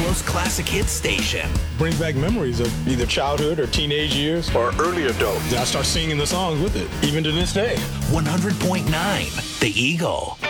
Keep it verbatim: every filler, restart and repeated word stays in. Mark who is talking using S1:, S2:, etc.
S1: Eagle's classic hit station.
S2: Brings back memories of either childhood or teenage years or early adult. I start singing the songs with it, even to this day.
S1: one hundred point nine The Eagle.